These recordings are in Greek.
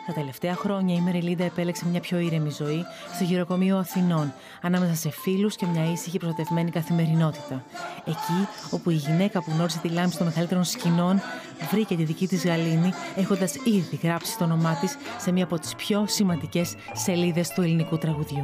Τα τελευταία χρόνια η Μεριλίντα επέλεξε μια πιο ήρεμη ζωή στο γυροκομείο Αθηνών, ανάμεσα σε φίλους και μια ήσυχη προστατευμένη καθημερινότητα. Εκεί όπου η γυναίκα που γνώρισε τη λάμψη των μεγαλύτερων σκηνών βρήκε τη δική της γαλήνη, έχοντας ήδη γράψει το όνομά της σε μια από τις πιο σημαντικές σελίδες του ελληνικού τραγουδιού.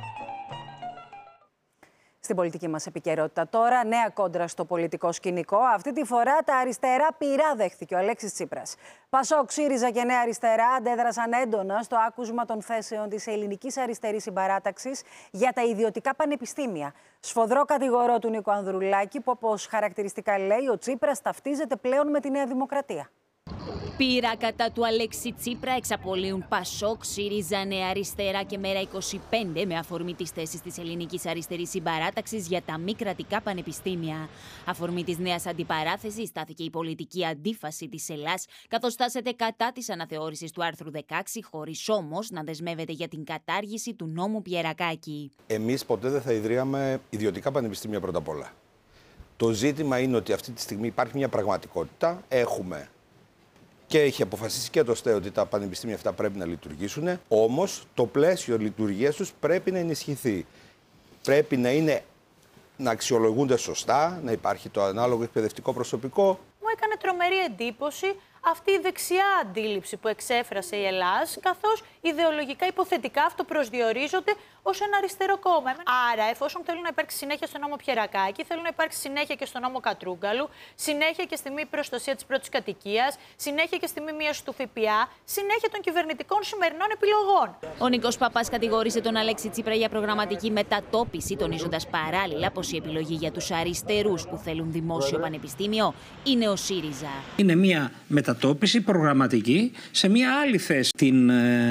Στην πολιτική μας επικαιρότητα τώρα, νέα κόντρα στο πολιτικό σκηνικό. Αυτή τη φορά τα αριστερά πειρά δέχθηκε ο Αλέξης Τσίπρας. Πασόκ, ΣΥΡΙΖΑ και Νέα Αριστερά αντέδρασαν έντονα στο άκουσμα των θέσεων της Ελληνικής Αριστερής Συμπαράταξης για τα ιδιωτικά πανεπιστήμια. Σφοδρό κατηγορό του Νίκο Ανδρουλάκη, που όπως χαρακτηριστικά λέει, ο Τσίπρας ταυτίζεται πλέον με τη Νέα Δημοκρατία. Πείρα κατά του Αλέξη Τσίπρα εξαπολύουν Πασόκ, ΣΥΡΙΖΑ, Νέα Αριστερά και Μέρα 25 με αφορμή τις θέσεις της Ελληνικής Αριστερής Συμπαράταξης για τα μη κρατικά πανεπιστήμια. Αφορμή της νέας αντιπαράθεσης στάθηκε η πολιτική αντίφαση της Ελλάς, καθώς στάσεται κατά της αναθεώρησης του άρθρου 16, χωρίς όμως να δεσμεύεται για την κατάργηση του νόμου Πιερακάκη. Εμείς ποτέ δεν θα ιδρύαμε ιδιωτικά πανεπιστήμια πρώτα απ' όλα. Το ζήτημα είναι ότι αυτή τη στιγμή υπάρχει μια πραγματικότητα. Έχουμε. Και έχει αποφασίσει και το ΣΤΕ ότι τα πανεπιστήμια αυτά πρέπει να λειτουργήσουν. Όμως το πλαίσιο λειτουργίας τους πρέπει να ενισχυθεί. Πρέπει να αξιολογούνται σωστά, να υπάρχει το ανάλογο εκπαιδευτικό προσωπικό. Μου έκανε τρομερή εντύπωση αυτή η δεξιά αντίληψη που εξέφρασε η Ελλάς, καθώς ιδεολογικά υποθετικά αυτοπροσδιορίζονται ως ένα αριστερό κόμμα. Άρα, εφόσον θέλουν να υπάρξει συνέχεια στο νόμο Πιερακάκη, θέλουν να υπάρξει συνέχεια και στο νόμο Κατρούγκαλου, συνέχεια και στη μη προστασία της πρώτης κατοικίας, συνέχεια και στη μη μείωση του ΦΠΑ, συνέχεια των κυβερνητικών σημερινών επιλογών. Ο Νίκος Παπάς κατηγόρησε τον Αλέξη Τσίπρα για προγραμματική μετατόπιση, τονίζοντας παράλληλα πως η επιλογή για τους αριστερούς που θέλουν δημόσιο πανεπιστήμιο είναι ο ΣΥΡΙΖΑ. Είναι μια μετατόπιση προγραμματική σε μια άλλη θέση. Την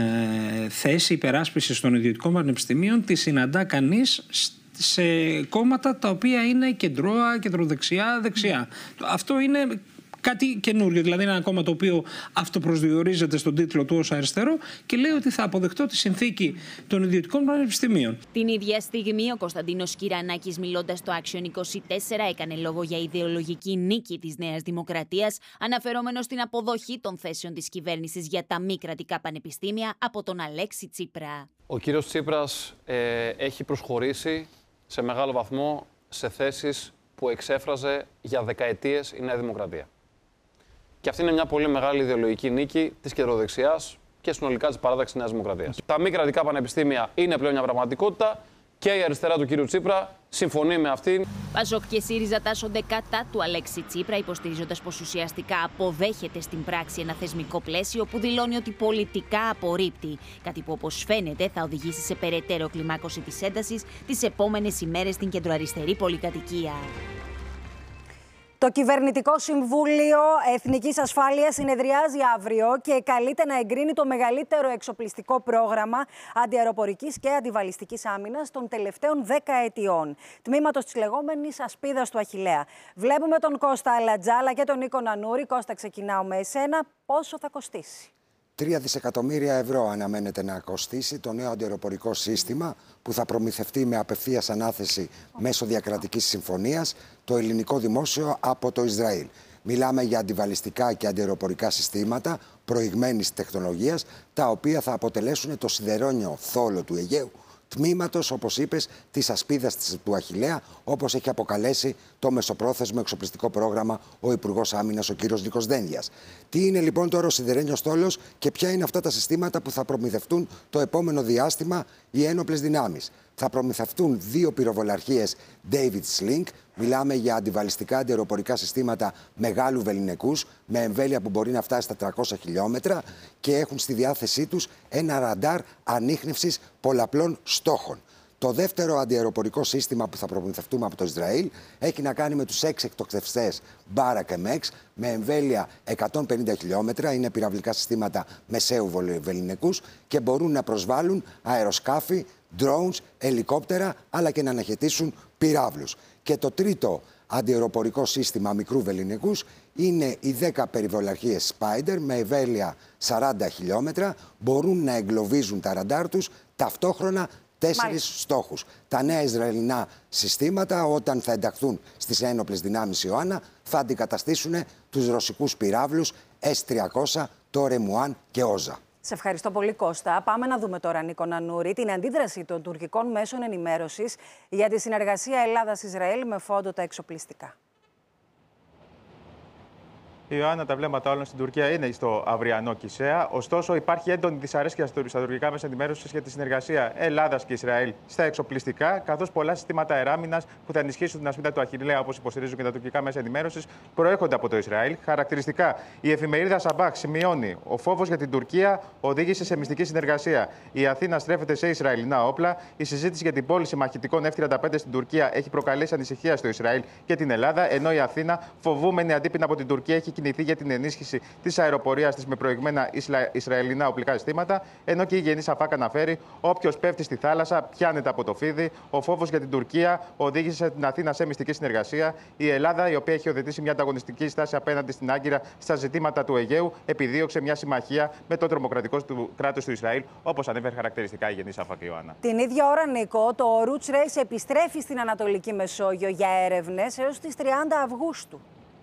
θέση υπεράσπισης των ιδιωτικών πανεπιστημίων τη συναντά κανείς σε κόμματα τα οποία είναι κεντρώα, κεντροδεξιά, δεξιά. Αυτό είναι κάτι καινούριο. Δηλαδή είναι ένα κόμμα το οποίο αυτοπροσδιορίζεται στον τίτλο του ως αριστερό και λέει ότι θα αποδεχτώ τη συνθήκη των ιδιωτικών πανεπιστημίων. Την ίδια στιγμή ο Κωνσταντίνος Κυρανάκης, μιλώντας στο Action 24, έκανε λόγο για ιδεολογική νίκη της Νέας Δημοκρατίας, αναφερόμενος στην αποδοχή των θέσεων της κυβέρνησης για τα μη κρατικά πανεπιστήμια από τον Αλέξη Τσίπρα. Ο κύριος Τσίπρας έχει προσχωρήσει σε μεγάλο βαθμό σε θέσεις που εξέφραζε για δεκαετίες η Νέα Δημοκρατία. Και αυτή είναι μια πολύ μεγάλη ιδεολογική νίκη της κεντροδεξιάς και συνολικά της παράταξης Νέας Δημοκρατίας. Τα μη κρατικά πανεπιστήμια είναι πλέον μια πραγματικότητα και η αριστερά του κύριου Τσίπρα συμφωνεί με αυτήν. Πασόκ και ΣΥΡΙΖΑ τάσσονται κατά του Αλέξη Τσίπρα, υποστηρίζοντας πως ουσιαστικά αποδέχεται στην πράξη ένα θεσμικό πλαίσιο που δηλώνει ότι πολιτικά απορρίπτει. Κάτι που, όπως φαίνεται, θα οδηγήσει σε περαιτέρω κλιμάκωση της έντασης τις επόμενες ημέρες στην κεντροαριστερή πολυκατοικία. Το Κυβερνητικό Συμβούλιο Εθνικής Ασφάλειας συνεδριάζει αύριο και καλείται να εγκρίνει το μεγαλύτερο εξοπλιστικό πρόγραμμα αντιαεροπορικής και αντιβαλιστικής άμυνας των τελευταίων 10 ετιών. Τμήματος της λεγόμενης ασπίδας του Αχιλλέα. Βλέπουμε τον Κώστα Αλατζάλα και τον Νίκο Νανούρη. Κώστα, ξεκινάω με εσένα. Πόσο θα κοστίσει? 3 δισεκατομμύρια ευρώ αναμένεται να κοστίσει το νέο αντιαεροπορικό σύστημα που θα προμηθευτεί με απευθείας ανάθεση μέσω διακρατικής συμφωνίας το ελληνικό δημόσιο από το Ισραήλ. Μιλάμε για αντιβαλιστικά και αντιαεροπορικά συστήματα προηγμένης τεχνολογίας, τα οποία θα αποτελέσουν το σιδερένιο θόλο του Αιγαίου, τμήματος, όπως είπες, της ασπίδας του Αχιλλέα, όπως έχει αποκαλέσει το μεσοπρόθεσμο εξοπλιστικό πρόγραμμα ο Υπουργός Άμυνας, ο κύριος Νίκος Δένδιας. Τι είναι λοιπόν τώρα ο σιδερένιος θόλος και ποια είναι αυτά τα συστήματα που θα προμηθευτούν το επόμενο διάστημα οι ένοπλες δυνάμεις? Θα προμηθευτούν 2 πυροβολαρχίες David Sling. Μιλάμε για αντιβαλιστικά αντιαεροπορικά συστήματα μεγάλου βεληνικούς με εμβέλεια που μπορεί να φτάσει στα 300 χιλιόμετρα και έχουν στη διάθεσή τους ένα ραντάρ ανίχνευσης πολλαπλών στόχων. Το δεύτερο αντιαεροπορικό σύστημα που θα προμηθευτούμε από το Ισραήλ έχει να κάνει με τους 6 εκτοξευτές Barak MX με εμβέλεια 150 χιλιόμετρα. Είναι πυραυλικά συστήματα μεσαίου βεληνικούς και μπορούν να προσβάλλουν αεροσκάφη, drones, ελικόπτερα, αλλά και να αναχαιτήσουν πυράβλους. Και το τρίτο αντιαεροπορικό σύστημα μικρού βεληνικούς είναι οι 10 περιβολαρχίες Spider με εμβέλεια 40 χιλιόμετρα. Μπορούν να εγκλωβίζουν τα ραντάρ τους ταυτόχρονα 4 στόχους. Τα νέα Ισραηλινά συστήματα, όταν θα ενταχθούν στις ένοπλες δυνάμεις Ιωάννα, θα αντικαταστήσουν τους ρωσικούς πυράβλους S-300, το Ρεμουάν και Όζα. Σε ευχαριστώ πολύ, Κώστα. Πάμε να δούμε τώρα, Νίκο Νανούρη, την αντίδραση των τουρκικών μέσων ενημέρωσης για τη συνεργασία Ελλάδας-Ισραήλ με φόντο τα εξοπλιστικά. Ιωάννα, τα βλέμματα όλων στην Τουρκία είναι στο αυριανό Κισέα. Ωστόσο, υπάρχει έντονη δυσαρέσκεια στα τουρκικά μέσα ενημέρωση για τη συνεργασία Ελλάδας και Ισραήλ στα εξοπλιστικά, καθώς πολλά συστήματα αεράμινας που θα ενισχύσουν την ασπίδα του Αχιλλέα, όπως υποστηρίζουν και τα τουρκικά μέσα ενημέρωση, προέρχονται από το Ισραήλ. Χαρακτηριστικά, η εφημερίδα Σαμπάχ σημειώνει: ο φόβος για την Τουρκία οδήγησε σε μυστική συνεργασία. Η Αθήνα στρέφεται σε Ισραηλινά όπλα. Η συζήτηση για την πώληση μαχητικών F-35 στην Τουρκία έχει προκαλέσει ανησυχία στο Ισραήλ και την Ελλάδα, ενώ η Αθήνα, φοβούμενη αντίπεινα από την Τουρκία, έχει κινηθεί για την ενίσχυση της αεροπορίας της με προηγμένα Ισραηλινά οπλικά συστήματα, ενώ και η Γενής Αφάκ αναφέρει: όποιος πέφτει στη θάλασσα πιάνεται από το φίδι. Ο φόβος για την Τουρκία οδήγησε την Αθήνα σε μυστική συνεργασία. Η Ελλάδα, η οποία έχει υιοθετήσει μια ανταγωνιστική στάση απέναντι στην Άγκυρα στα ζητήματα του Αιγαίου, επιδίωξε μια συμμαχία με το τρομοκρατικό κράτος του Ισραήλ, όπως ανέφερε χαρακτηριστικά η Γενής Αφάκ, Ιωάννα. Την ίδια ώρα, Νίκο, το Roots Race επιστρέφει στην Ανατολική Μεσόγειο για έρευνες έως τις 30 Αυγούστου.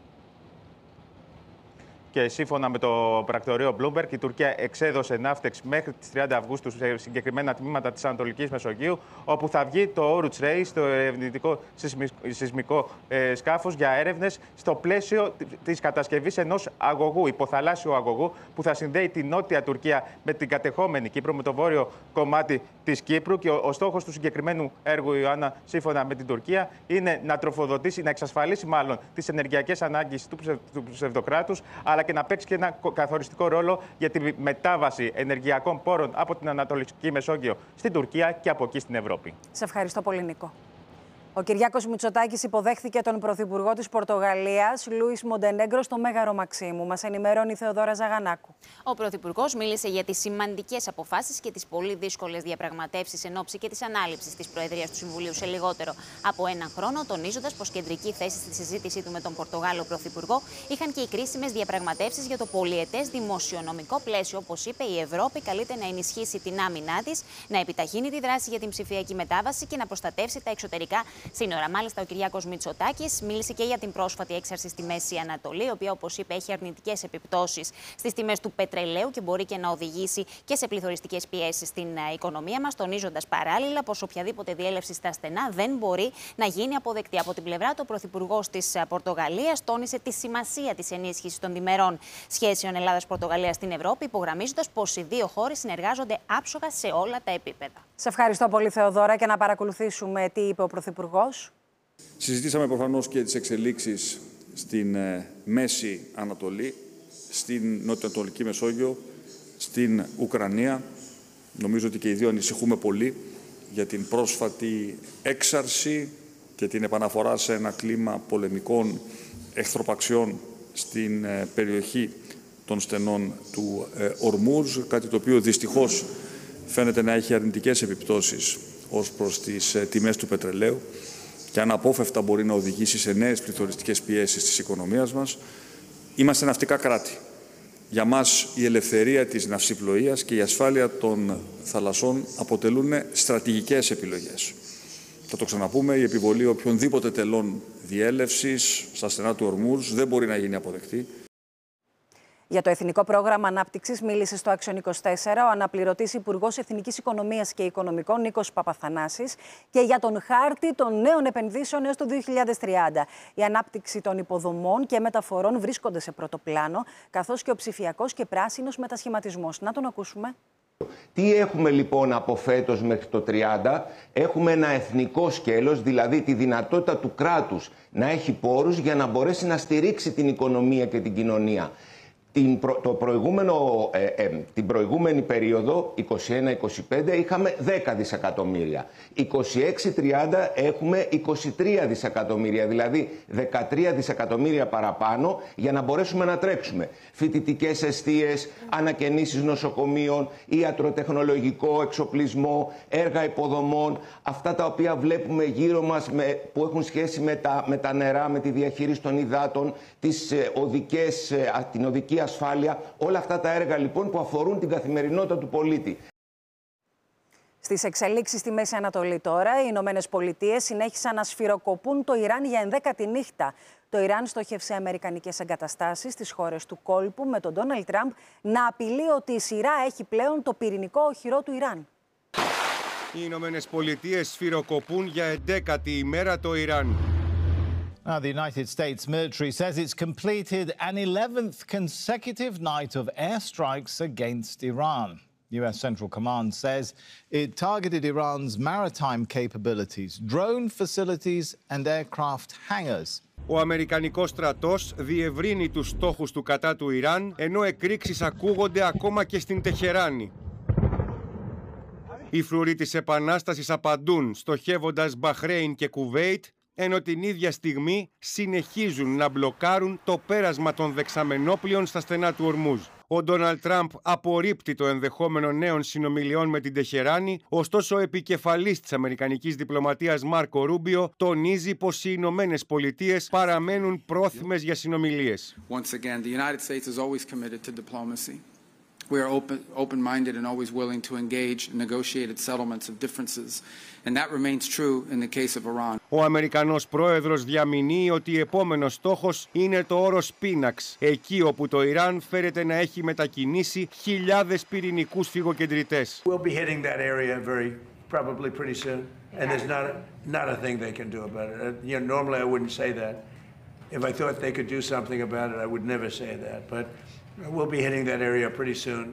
Και σύμφωνα με το πρακτορείο Bloomberg, η Τουρκία εξέδωσε ναύτεξ μέχρι τις 30 Αυγούστου σε συγκεκριμένα τμήματα της Ανατολικής Μεσογείου, όπου θα βγει το Oruç Reis, το ερευνητικό σεισμικό σκάφος για έρευνες, στο πλαίσιο της κατασκευής ενός αγωγού, υποθαλάσσιου αγωγού, που θα συνδέει την νότια Τουρκία με την κατεχόμενη Κύπρο, με το βόρειο κομμάτι της Κύπρου. Και ο στόχος του συγκεκριμένου έργου, Ιωάννα, σύμφωνα με την Τουρκία, είναι να τροφοδοτήσει, να εξασφαλίσει μάλλον τις ενεργειακές ανάγκες του ψευδοκράτους, αλλά και να παίξει και ένα καθοριστικό ρόλο για τη μετάβαση ενεργειακών πόρων από την Ανατολική Μεσόγειο στην Τουρκία και από εκεί στην Ευρώπη. Σε ευχαριστώ πολύ, Νίκο. Ο Κυριάκος Μητσοτάκης υποδέχθηκε τον Πρωθυπουργό της Πορτογαλίας, Λούις Μοντενέγκρο, στο Μέγαρο Μαξίμου. Μας ενημερώνει η Θεοδόρα Ζαγανάκου. Ο Πρωθυπουργός μίλησε για τις σημαντικές αποφάσεις και τις πολύ δύσκολες διαπραγματεύσεις εν ώψη και της ανάληψης της Προεδρίας του Συμβουλίου σε λιγότερο από έναν χρόνο, τονίζοντας πως κεντρική θέση στη συζήτησή του με τον Πορτογάλο Πρωθυπουργό είχαν και οι κρίσιμες διαπραγματεύσεις για το πολυετές δημοσιονομικό πλαίσιο. Όπως είπε, η Ευρώπη καλείται να ενισχύσει την άμυνά της, να επιταχύνει τη δράση για την ψηφιακή μετάβαση και να προστατεύσει τα εξωτερικά σύνορα. Μάλιστα, ο Κυριάκος Μητσοτάκης μίλησε και για την πρόσφατη έξαρση στη Μέση Ανατολή, η οποία, όπως είπε, έχει αρνητικές επιπτώσεις στις τιμές του πετρελαίου και μπορεί και να οδηγήσει και σε πληθωριστικές πιέσεις στην οικονομία μας, τονίζοντας παράλληλα πως οποιαδήποτε διέλευση στα στενά δεν μπορεί να γίνει αποδεκτή. Από την πλευρά του, ο Πρωθυπουργός της Πορτογαλίας τόνισε τη σημασία της ενίσχυσης των διμερών σχέσεων Ελλάδας-Πορτογαλίας στην Ευρώπη, υπογραμμίζοντας πως οι δύο χώρες συνεργάζονται άψογα σε όλα τα επίπεδα. Σε ευχαριστώ πολύ, Θεοδόρα, και να παρακολουθήσουμε τι είπε ο Πρωθυπουργός. Συζητήσαμε προφανώς και τις εξελίξεις στην Μέση Ανατολή, στην Νοτιοανατολική Μεσόγειο, στην Ουκρανία. Νομίζω ότι και οι δύο ανησυχούμε πολύ για την πρόσφατη έξαρση και την επαναφορά σε ένα κλίμα πολεμικών εχθροπαξιών στην περιοχή των στενών του Ορμούζ, κάτι το οποίο δυστυχώς φαίνεται να έχει αρνητικές επιπτώσεις ως προς τις τιμές του πετρελαίου και αναπόφευκτα μπορεί να οδηγήσει σε νέες πληθωριστικές πιέσεις της οικονομίας μας. Είμαστε ναυτικά κράτη. Για μας η ελευθερία της ναυσιπλοείας και η ασφάλεια των θαλασσών αποτελούν στρατηγικές επιλογές. Θα το ξαναπούμε, η επιβολή οποιονδήποτε τελών διέλευσης στα στενά του Ορμούζ δεν μπορεί να γίνει αποδεκτή. Για το Εθνικό Πρόγραμμα Ανάπτυξης μίλησε στο Άξιον 24 ο αναπληρωτής Υπουργός Εθνικής Οικονομίας και Οικονομικών Νίκος Παπαθανάσης και για τον χάρτη των νέων επενδύσεων έως το 2030. Η ανάπτυξη των υποδομών και μεταφορών βρίσκονται σε πρώτο πλάνο, καθώς και ο ψηφιακός και πράσινος μετασχηματισμός. Να τον ακούσουμε. Τι έχουμε λοιπόν από φέτος μέχρι το 30? Έχουμε ένα εθνικό σκέλος, δηλαδή τη δυνατότητα του κράτους να έχει πόρους για να μπορέσει να στηρίξει την οικονομία και την κοινωνία. Την προηγούμενη περίοδο, 21-25, είχαμε 10 δισεκατομμύρια. 26-30 έχουμε 23 δισεκατομμύρια, δηλαδή 13 δισεκατομμύρια παραπάνω για να μπορέσουμε να τρέξουμε. Φοιτητικές εστίες, ανακαινήσεις νοσοκομείων, ιατροτεχνολογικό εξοπλισμό, έργα υποδομών, αυτά τα οποία βλέπουμε γύρω μας που έχουν σχέση με τα νερά, με τη διαχείριση των υδάτων, την οδική ασφάλεια, όλα αυτά τα έργα λοιπόν που αφορούν την καθημερινότητα του πολίτη. Στις εξελίξεις στη Μέση Ανατολή τώρα, οι Ηνωμένες Πολιτείες συνέχισαν να σφυροκοπούν το Ιράν για 11η νύχτα. Το Ιράν στόχευσε αμερικανικές εγκαταστάσεις στις χώρες του κόλπου, με τον Ντόναλντ Τραμπ να απειλεί ότι η σειρά έχει πλέον το πυρηνικό οχυρό του Ιράν. Οι Ηνωμένες Πολιτείες σφυροκοπούν για 11η ημέρα το Ιράν. Now, the United States military says it's completed an 11th consecutive night of airstrikes against Iran. US Central Command says it targeted Iran's maritime capabilities, drone facilities and aircraft hangars. Ο Αμερικανικός στρατός διευρύνει τους στόχους του κατά του Ιράν, ενώ εκρήξεις ακούγονται ακόμα και στην Τεχεράνη. Οι φρουροί της Επανάστασης απαντούν, στοχεύοντας Μπαχρέιν και Κουβέιτ, ενώ την ίδια στιγμή συνεχίζουν να μπλοκάρουν το πέρασμα των δεξαμενόπλιων στα στενά του Ορμούζ. Ο Ντόναλντ Τραμπ απορρίπτει το ενδεχόμενο νέων συνομιλιών με την Τεχεράνη, ωστόσο ο επικεφαλής της αμερικανικής διπλωματίας Μάρκο Ρούμπιο τονίζει πως οι Ηνωμένες Πολιτείες παραμένουν πρόθυμες για συνομιλίες. We are open-minded and always willing to engage in negotiated settlements of differences, and that remains true in the case of Iran. Ο Αμερικανός πρόεδρος διαμηνύει ότι επόμενος στόχος είναι το όρος Πίναξ, εκεί όπου το Ιράν φέρεται να έχει μετακινήσει χιλιάδες πυρηνικούς φυγοκεντρητές. We'll be hitting that area probably pretty soon, and there's not a thing they can do about it. You know, normally I wouldn't say that. If I thought they could do something about it, I would never say that, but we'll be hitting that area pretty soon,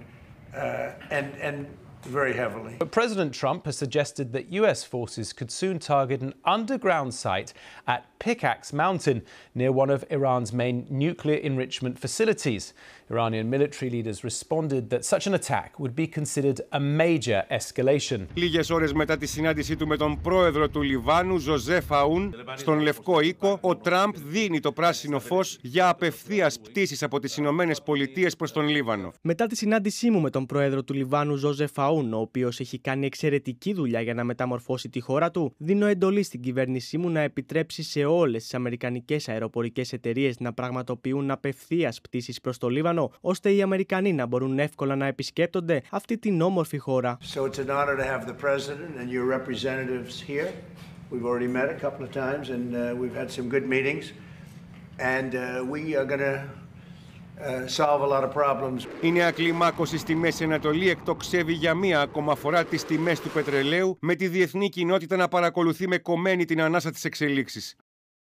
and very heavily. But President Trump has suggested that US forces could soon target an underground site at Pickaxe Mountain, near one of Iran's main nuclear enrichment facilities. Iranian military leaders responded that such an attack would be considered a major escalation. Λίγες ώρες μετά τη συνάντησή του με τον πρόεδρο του Λιβάνου, Ζωζέφ Αούν, στον Λευκό Οίκο, ο Τραμπ δίνει το πράσινο φως για απευθείας πτήσεις από τις Ηνωμένες Πολιτείες προς τον Λίβανο. Μετά τη συνάντησή μου με τον πρόεδρο του Λιβάνου, Ζωζέφ Αούν, ο οποίος έχει κάνει εξαιρετική δουλειά για να μεταμορφώσει τη χώρα του, δίνω εντολή στην κυβέρνησή μου να επιτρέψει σε όλες τις αμερικανικές αεροπορικές εταιρείες να πραγματοποιούν απευθείας πτήσεις προς το Λίβανο, ώστε οι Αμερικανοί να μπορούν εύκολα να επισκέπτονται αυτή την όμορφη χώρα. So it's an honor to have the president and your representatives here. We've already met a couple of times and we've had some good meetings and we are going to solve a lot of problems. Η νέα κλιμάκωση στη Μέση Ανατολή εκτοξεύει για μία ακόμα φορά τις τιμές του πετρελαίου, με τη διεθνή κοινότητα να παρακολουθεί με κομμένη την ανάσα της εξελίξης.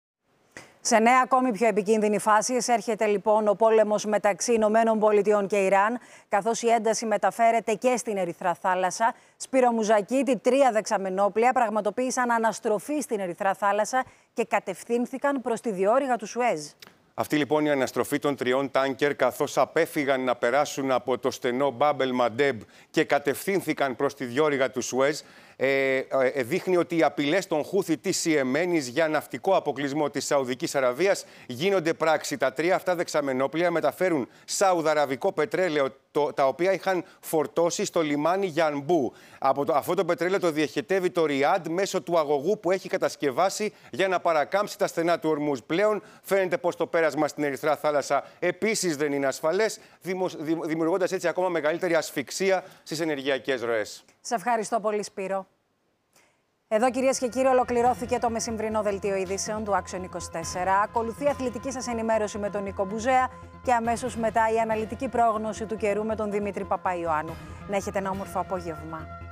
Σε νέα ακόμη πιο επικίνδυνη φάση εισέρχεται λοιπόν ο πόλεμος μεταξύ Ηνωμένων Πολιτειών και Ιράν, καθώς η ένταση μεταφέρεται και στην Ερυθρά Θάλασσα. Σπύρο Μουζακίτη, 3 δεξαμενόπλια πραγματοποίησαν αναστροφή στην Ερυθρά Θάλασσα και κατευθύνθηκαν προς τη διόρυγα του Σουέζ. Αυτή λοιπόν η αναστροφή των 3 τάνκερ, καθώς απέφυγαν να περάσουν από το στενό Μπάμπελ Μαντέμπ και κατευθύνθηκαν προς τη διόρυγα του Σουέζ, δείχνει ότι οι απειλές των Χούθι της Ιεμένης για ναυτικό αποκλεισμό της Σαουδικής Αραβίας γίνονται πράξη. Τα 3 αυτά δεξαμενόπλια μεταφέρουν σαουδαραβικό πετρέλαιο, τα οποία είχαν φορτώσει στο λιμάνι Γιανμπού. Αυτό το πετρέλαιο το διοχετεύει το Ριάντ μέσω του αγωγού που έχει κατασκευάσει για να παρακάμψει τα στενά του Ορμούζ. Πλέον φαίνεται πως το πέρασμα στην Ερυθρά Θάλασσα επίσης δεν είναι ασφαλές, δημιουργώντας έτσι ακόμα μεγαλύτερη ασφυξία στις ενεργειακές ροές. Σε ευχαριστώ πολύ, Σπύρο. Εδώ, κυρίες και κύριοι, ολοκληρώθηκε το μεσημβρινό δελτίο ειδήσεων του Action 24. Ακολουθεί αθλητική σας ενημέρωση με τον Νίκο Μπουζέα και αμέσως μετά η αναλυτική πρόγνωση του καιρού με τον Δημήτρη Παπαϊωάννου. Να έχετε ένα όμορφο απόγευμα.